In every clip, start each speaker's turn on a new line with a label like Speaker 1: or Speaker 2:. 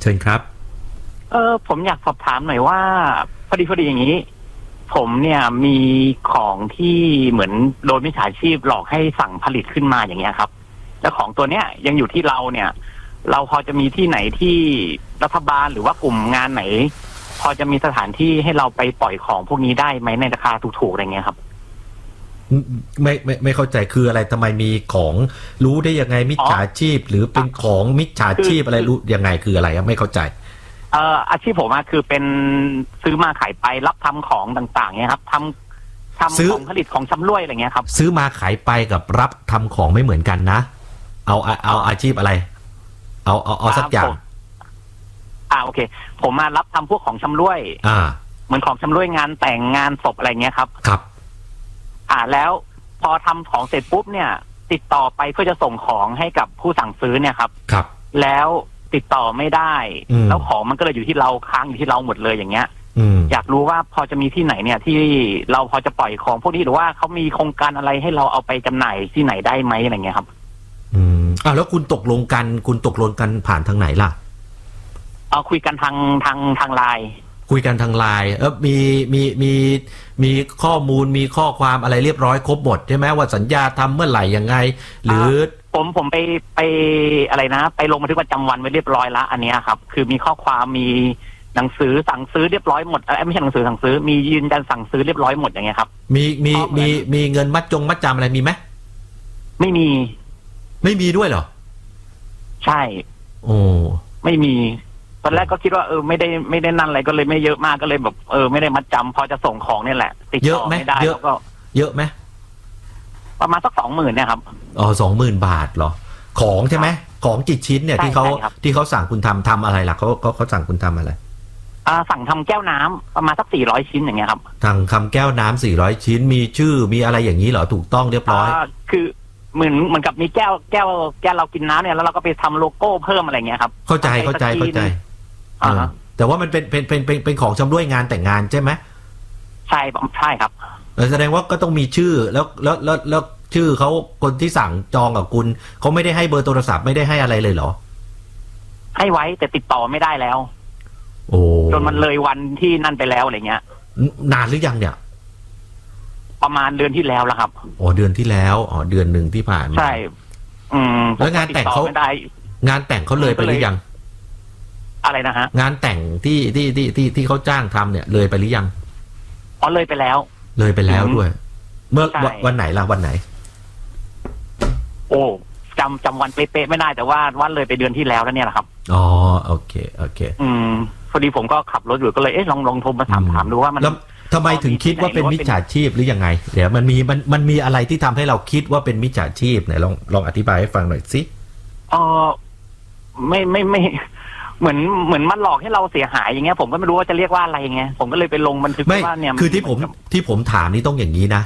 Speaker 1: ชิญครับ
Speaker 2: ผมอยากสอบถามหน่อยว่าพอดีอย่างนี้ผมเนี่ยมีของที่เหมือนโดนมิจฉาชีพหลอกให้สั่งผลิตขึ้นมาอย่างเงี้ยครับแล้วของตัวเนี้ยยังอยู่ที่เราเนี่ยเราพอจะมีที่ไหนที่รัฐบาลหรือว่ากลุ่มงานไหนพอจะมีสถานที่ให้เราไปปล่อยของพวกนี้ได้ไหมในราคาถูกๆอะไรเงี้ยครับ
Speaker 1: ไม่เข้าใจคืออะไรทำไมมีของรู้ได้ยังไงมิจฉาชีพหรือเป็นของมิจฉาชีพอะไรรู้ยังไงคืออะไรไม่เข้าใจ
Speaker 2: อาชีพผมคือเป็นซื้อมาขายไปรับทำของต่างๆเนี่ยครับทำของผลิตของชำร่วยอะไรเงี้ยครับ
Speaker 1: ซื้อมาขายไปกับรับทำของไม่เหมือนกันนะเอาอาชีพอะไรเอาสักอย่าง
Speaker 2: โอเคผมมารับทำพวกของชำร่วยเหมือนของชำร่วยงานแต่งงานศพอะไรเงี้ยครับ
Speaker 1: ครับ
Speaker 2: แล้วพอทำของเสร็จปุ๊บเนี่ยติดต่อไปเพื่อจะส่งของให้กับผู้สั่งซื้อเนี่ยครับแล้วติดต่อไม่ได้แล้วของมันก็เลยอยู่ที่เราค้างอยู่ที่เราหมดเลยอย่างเงี้ยอยากรู้ว่าพอจะมีที่ไหนเนี่ยที่เราพอจะปล่อยของพวกนี้หรือว่าเขามีโครงการอะไรให้เราเอาไปจำหน่ายที่ไหนได้ไหมอะไรเงี้ยครับ
Speaker 1: แล้วคุณตกลงกันผ่านทางไหนล่ะ
Speaker 2: คุยกันทางไลน์
Speaker 1: คุยกันทางไลน์มีข้อมูลมีข้อความอะไรเรียบร้อยครบหมดใช่ไหมว่าสัญญาทำเมื่อไหร่ยังไงหรือ
Speaker 2: ผมไปอะไรนะไปลงบันทึกประจำวันไว้เรียบร้อยแล้วอันนี้ครับคือมีข้อความมีหนังสือสั่งซื้อเรียบร้อยหมดไม่ใช่หนังสือสั่งซื้อมียืนยันสั่งซื้อเรียบร้อยหมดอย่างเงี้ยครับ
Speaker 1: มีเงินมัดจำอะไรมีไหม
Speaker 2: ไม่มี
Speaker 1: ด้วยเหรอ
Speaker 2: ใช่
Speaker 1: โอ้
Speaker 2: ไม่มีตอนแรกก็คิดว่าไม่ได้นั่นอะไรก็เลยไม่เยอะมากก็เลยแบบไม่ได้มัดจำพอจะส่งของเนี่ยแหละติดต่อไม่ได้แล้วก็
Speaker 1: เยอะไหม
Speaker 2: ประมาณสัก 20,000เนี่ยครับ
Speaker 1: 20,000 บาทเหรอของใช่ไหมของกี่ชิ้นเนี่ยที่เขาสั่งคุณทำอะไรล่ะเขาสั่งคุณทำอะไร
Speaker 2: สั่งทำแก้วน้ำประมาณสัก400 ชิ้นอย่างเงี้ยครับ
Speaker 1: ทำแก้วน้ำ400 ชิ้นมีชื่อมีอะไรอย่างนี้เหรอถูกต้องเรียบร้อย
Speaker 2: คือเหมือนกับมีแก้วเรากินน้ำเนี่ยแล้วเราก็ไปทำโลโก้เพิ่มอะไรเงี้ยครับ
Speaker 1: เข้าใจแต่ว่ามันเป็นของชำร่วยงานแต่งงานใช่ไหม
Speaker 2: ใช่ครับ
Speaker 1: แสดงว่าก็ต้องมีชื่อแล้วชื่อเขาคนที่สั่งจองกับคุณเขาไม่ได้ให้เบอร์โทรศัพท์ไม่ได้ให้อะไรเลยเหรอ
Speaker 2: ให้ไว้แต่ติดต่อไม่ได้แล้ว
Speaker 1: โอ้
Speaker 2: จนมันเลยวันที่นั่นไปแล้วอะไรเงี้ย
Speaker 1: นานหรือยังเนี่ย
Speaker 2: ประมาณเดือนที่แล้วแล้วครับ
Speaker 1: เดือนที่แล้วเดือนหนึ่งที่ผ่านมา
Speaker 2: ใช่
Speaker 1: แล้วงานแต่งเขาเลยไปหรือยัง
Speaker 2: อะไรนะฮะ
Speaker 1: งานแต่งที่เขาจ้างทำเนี่ยเลยไปหรือยัง
Speaker 2: เลยไปแล้ว
Speaker 1: ด้วยเมื่อวันไหนล่ะวันไหน
Speaker 2: จำวันเป๊ะๆไม่ได้แต่ว่าวันเลยไปเดือนที่แล้วแล้วเนี่ยแหละครับ
Speaker 1: โอเค
Speaker 2: พอดีผมก็ขับรถอยู่ก็เลยลองโทรมาถามดูว่ามัน
Speaker 1: แล้วทำไมถึงคิดว่าเป็นมิจฉาชีพหรือยังไงเดี๋ยวมันมีอะไรที่ทำให้เราคิดว่าเป็นมิจฉาชีพไหนลองอธิบายให้ฟังหน่อยสิ
Speaker 2: ไม่เหมือนมันหลอกให้เราเสียหายอย่างเงี้ยผมก็ไม่รู้ว่าจะเรียกว่าอะไรไงผมก็เลยไปลงบันทึกว่าเนี่ย
Speaker 1: คือที่ผมถามนี่ต้องอย่างนี้นะ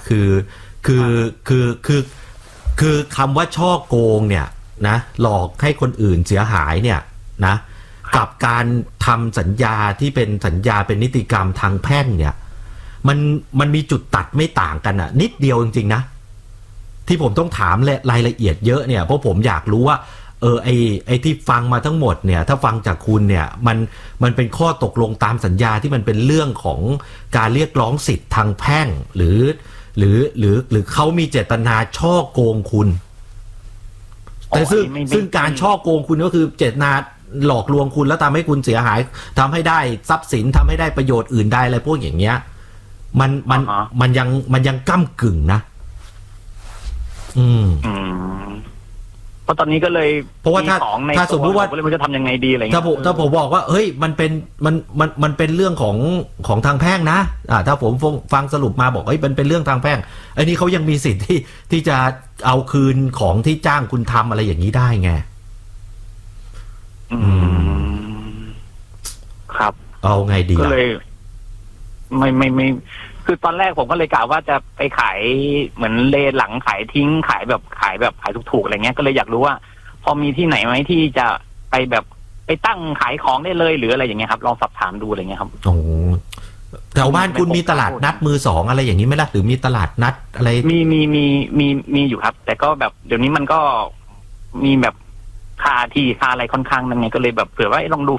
Speaker 1: คือคำว่าช่อโกงเนี่ยนะหลอกให้คนอื่นเสียหายเนี่ยนะกับการทำสัญญาที่เป็นสัญญาเป็นนิติกรรมทางแพ่งเนี่ยมันมีจุดตัดไม่ต่างกันนิดเดียวจริงๆนะที่ผมต้องถามรายละเอียดเยอะเนี่ยเพราะผมอยากรู้ว่าไอ้ที่ฟังมาทั้งหมดเนี่ยถ้าฟังจากคุณเนี่ยมันเป็นข้อตกลงตามสัญญาที่มันเป็นเรื่องของการเรียกร้องสิทธิ์ทางแพ่งหรือเขามีเจตนาช่อโกงคุณแต่ซึ่งการช่อโกงคุณก็คือเจตนาหลอกลวงคุณแล้วทำให้คุณเสียหายทำให้ได้ทรัพย์สินทำให้ได้ประโยชน์อื่นได้อะไรพวกอย่างเงี้ยมันยังก้ำกึ่งนะ
Speaker 2: เพราะตอนนี้ก็เลย
Speaker 1: เพราะว่าถ้าสมมติว่า
Speaker 2: มันจะทำยังไงดีอะไรเงี้ย
Speaker 1: ถ้าผมบอกว่าเฮ้ยมันเป็นเรื่องของทางแพ่งนะถ้าผมฟังสรุปมาบอกเฮ้ยมันเป็นเรื่องทางแพ่งไอ้นี่เขายังมีสิทธิ์ที่จะเอาคืนของที่จ้างคุณทำอะไรอย่างนี้ได้ไง
Speaker 2: ครับ
Speaker 1: เอาไงดี
Speaker 2: ก็เลยไม่คือตอนแรกผมก็เลยกล่าวว่าจะไปขายเหมือนเลหลังขายทิ้งขายถูกๆอะไรเงี้ยก็เลยอยากรู้ว่าพอมีที่ไหนไหมที่จะไปแบบไปตั้งขายของได้เลยหรืออะไรอย่างเงี้ยครับลองสอบถามดูอะไรเงี้ยครับ
Speaker 1: แถวบ้านคุณมีตลาดนัดมือสองอะไรอย่างนี้ไหมล่ะหรือมีตลาดนัดอะไร
Speaker 2: มีอยู่ครับแต่ก็แบบเดี๋ยวนี้มันก็มีแบบค่าอะไรค่อนข้างนั่นไงก็เลยแบบเผื่อว่าลองดู